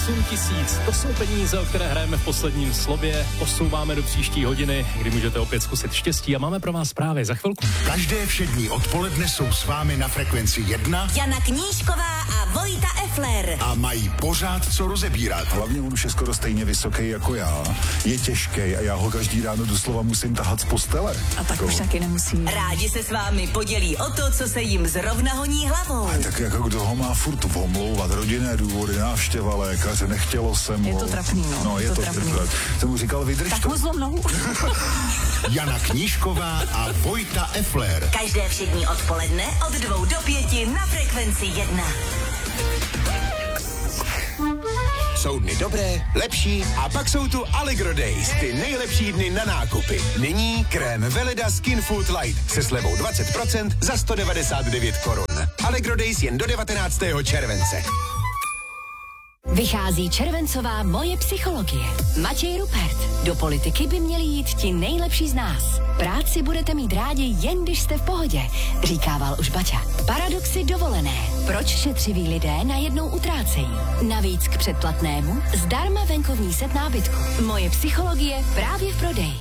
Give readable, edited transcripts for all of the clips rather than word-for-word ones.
8000, to jsou peníze, o které hrajeme v posledním slově. Posouváme do příští hodiny, kdy můžete opět zkusit štěstí a máme pro vás zprávy za chvilku. Každé všední odpoledne jsou s vámi na Frekvenci 1 Jana Knížková a Vojta Effler. a mají pořád co rozebírat. Hlavně on už je skoro stejně vysoký jako já. Je těžký a já ho každý ráno doslova musím tahat z postele. A tak už taky nemusím. Rádi se s vámi podělí o to, co se jim zrovna honí hlavou. Tak jako kdo ho má furt omlouvat, rodinné důvody, návštěva lékaře, nechtělo se mu. Je to trapný, no. No, je to trapný. Jsem mu říkal, vydrž Tak to. mu zlom nohu. Jana Knížková a Vojta Effler. Každé všední odpoledne od 2 do 5 na Frekvenci 1. Jsou dny dobré, lepší a pak jsou tu Allegro Days, ty nejlepší dny na nákupy. Nyní krém Veleda Skin Food Light se slevou 20% za 199 korun. Allegro Days jen do 19. července. Vychází červencová Moje psychologie. Matěj Rupert. Do politiky by měli jít ti nejlepší z nás. Práci budete mít rádi jen když jste v pohodě, říkával už Baťa. Paradoxy dovolené. Proč šetřiví lidé najednou utrácejí? Navíc k předplatnému zdarma venkovní set nábytku. Moje psychologie právě v prodeji.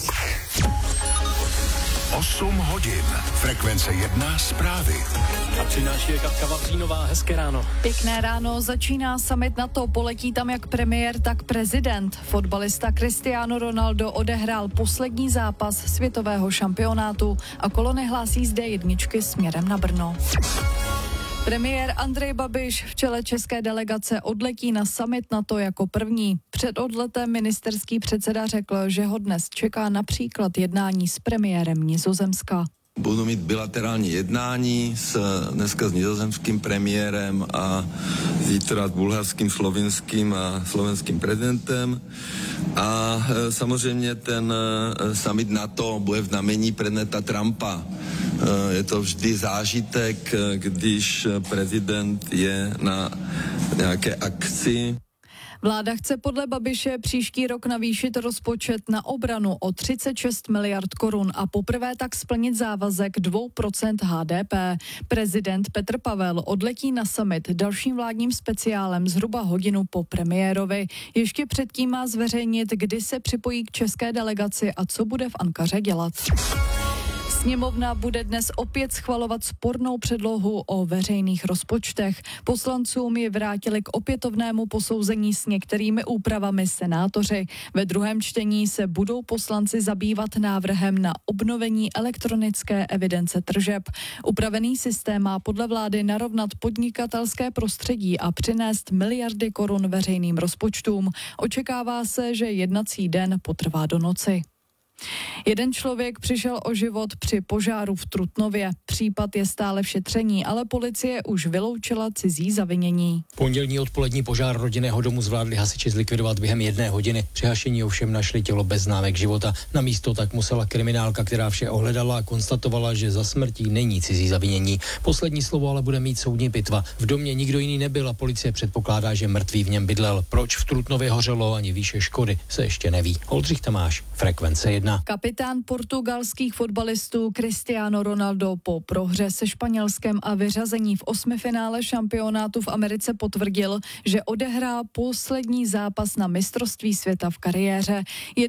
8 hodin. Frekvence 1 zprávy. A přináší je Katka Vavřínová. Hezké ráno. Pěkné ráno, začíná summit NATO, poletí tam jak premiér, tak prezident. Fotbalista Cristiano Ronaldo odehrál poslední zápas světového šampionátu a kolony hlásí z D1 směrem na Brno. Premiér Andrej Babiš v čele české delegace odletí na summit NATO jako první. Před odletem ministerský předseda řekl, že ho dnes čeká například jednání s premiérem Nizozemska. Budu mít bilaterální jednání dneska s nizozemským premiérem a zítra s bulharským, slovinským a slovenským prezidentem. A samozřejmě ten summit NATO bude v znamení prezidenta Trumpa. Je to vždy zážitek, když prezident je na nějaké akci. Vláda chce podle Babiše příští rok navýšit rozpočet na obranu o 36 miliard korun a poprvé tak splnit závazek 2% HDP. Prezident Petr Pavel odletí na summit dalším vládním speciálem zhruba hodinu po premiérovi. Ještě předtím má zveřejnit, kdy se připojí k české delegaci a co bude v Ankaře dělat. Sněmovna bude dnes opět schvalovat spornou předlohu o veřejných rozpočtech. Poslancům ji vrátili k opětovnému posouzení s některými úpravami senátoři. Ve druhém čtení se budou poslanci zabývat návrhem na obnovení elektronické evidence tržeb. Upravený systém má podle vlády narovnat podnikatelské prostředí a přinést miliardy korun veřejným rozpočtům. Očekává se, že jednací den potrvá do noci. Jeden člověk přišel o život při požáru v Trutnově. Případ je stále v šetření, ale policie už vyloučila cizí zavinění. Pondělní odpolední požár rodinného domu zvládli hasiči zlikvidovat během 1 hodiny. Při hašení ovšem našli tělo bez známek života. Na místo tak musela kriminálka, která vše ohledala a konstatovala, že za smrtí není cizí zavinění. Poslední slovo ale bude mít soudní pitva. V domě nikdo jiný nebyl a policie předpokládá, že mrtvý v něm bydlel. Proč v Trutnově hořelo, ani výše škody se ještě neví. Oldřich Tamáš, Frekvence 1. Kapitán portugalských fotbalistů Cristiano Ronaldo po prohře se Španělskem a vyřazení v 8. finále šampionátu v Americe potvrdil, že odehrá poslední zápas na mistrovství světa v kariéře.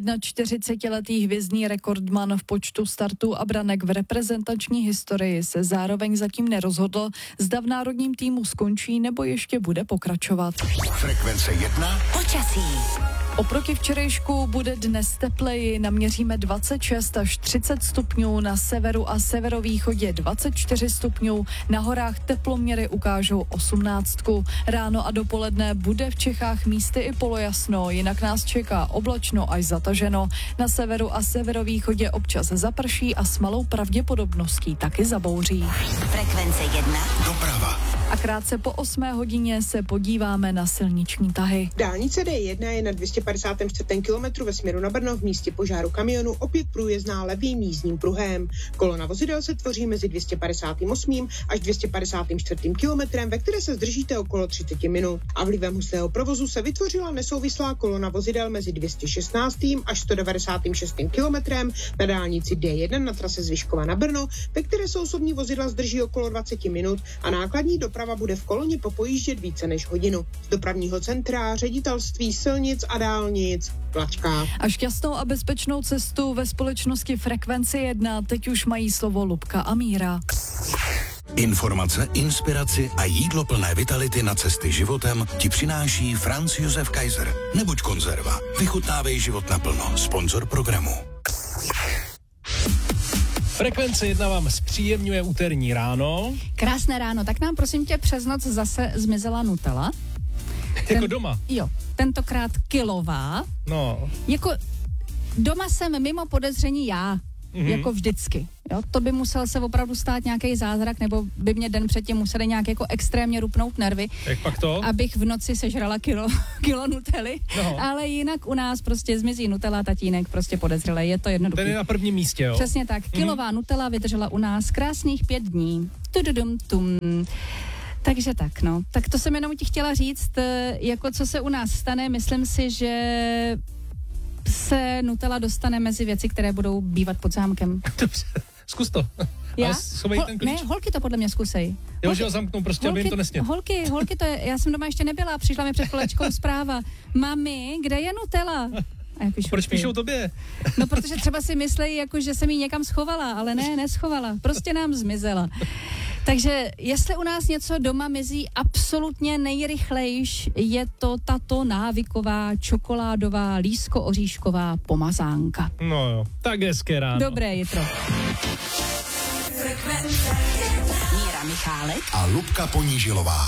41letý hvězdný rekordman v počtu startů a branek v reprezentační historii se zároveň zatím nerozhodl, zda v národním týmu skončí nebo ještě bude pokračovat. Frekvence 1. Počasí. Oproti včerejšku bude dnes tepleji, naměříme 26 až 30 stupňů, na severu a severovýchodě 24 stupňů, na horách teploměry ukážou 18. Ráno a dopoledne bude v Čechách místy i polojasno, jinak nás čeká oblačno až zataženo. Na severu a severovýchodě občas zaprší a s malou pravděpodobností taky zabouří. Frekvence 1. Doprava. A krátce po 8 hodině se podíváme na silniční tahy. Dálnice D1 je na 254. kilometru ve směru na Brno v místě požáru kamionu opět průjezdná levým jízdním pruhem. Kolona vozidel se tvoří mezi 258. až 254. kilometrem, ve které se zdržíte okolo 30 minut. A vlivem hustého provozu se vytvořila nesouvislá kolona vozidel mezi 216. až 196. kilometrem na dálnici D1 na trase z Vyškova na Brno, ve které se osobní vozidla zdrží okolo 20 minut a nákladní doprava doprava bude v Koloni popojíždět více než hodinu. Z dopravního centra, ředitelství silnic a dálnic, Plačka. A šťastnou a bezpečnou cestu ve společnosti Frekvenci 1 teď už mají slovo Lubka a Míra. Informace, inspiraci a jídlo plné vitality na cesty životem ti přináší Franz Josef Kaiser. Nebuď konzerva. Vychutnávej život naplno. Sponzor programu. Frekvence 1 vám zpříjemňuje úterní ráno. Krásné ráno, tak nám prosím tě přes noc zase zmizela Nutella. Jako doma? Jo, tentokrát kilová. No. Jako doma jsem mimo podezření já. Jako vždycky. Jo? To by musel se opravdu stát nějaký zázrak, nebo by mě den předtím museli nějak jako extrémně rupnout nervy. Jak pak to? Abych v noci sežrala kilo Nutelly. No. Ale jinak u nás prostě zmizí Nutella, tatínek prostě podezřelej. Je to jednoduché. Ten je na prvním místě, jo? Přesně tak. Kilová Nutella vydržela u nás krásných 5 dní. Tududum. Takže tak, no. Tak to jsem jenom ti chtěla říct, jako co se u nás stane. Myslím si, že se Nutella dostane mezi věci, které budou bývat pod zámkem. Dobře, zkus to. Já? Ne, holky to podle mě zkusej. Jo, že ho zamknou prostě, aby jim to nesnět. Holky to je, já jsem doma ještě nebyla, přišla mi před kolečkou zpráva. Mami, kde je Nutella? A já píšu, proč píšou tobě? No, protože třeba si myslejí, jako, že jsem ji někam schovala, ale ne, neschovala. Prostě nám zmizela. Takže jestli u nás něco doma mizí absolutně nejrychlejš, je to tato návyková čokoládová lísko-oříšková pomazánka. No jo, tak hezké ráno. Dobré jitro. Míra Michálek A Lubka Ponížilová.